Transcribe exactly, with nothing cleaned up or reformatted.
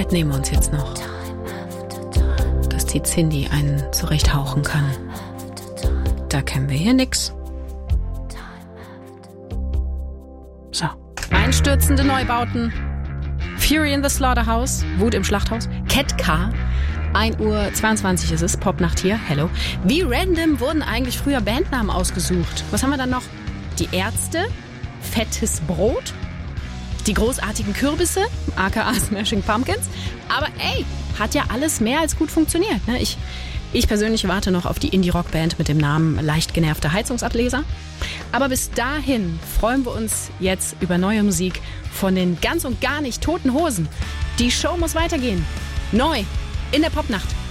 Zeit nehmen wir uns jetzt noch, dass die Cindy einen zurechthauchen kann. Da kennen wir hier nix. So. Einstürzende Neubauten. Fury in the Slaughterhouse. Wut im Schlachthaus. Cat Car. ein Uhr zweiundzwanzig ist es. Popnacht hier. Hello. Wie random wurden eigentlich früher Bandnamen ausgesucht? Was haben wir dann noch? Die Ärzte. Fettes Brot. Die großartigen Kürbisse. aka Smashing Pumpkins. Aber ey, hat ja alles mehr als gut funktioniert. Ne? Ich... Ich persönlich warte noch auf die Indie-Rock-Band mit dem Namen Leicht genervter Heizungsableser. Aber bis dahin freuen wir uns jetzt über neue Musik von den ganz und gar nicht Toten Hosen. Die Show muss weitergehen. Neu in der Popnacht.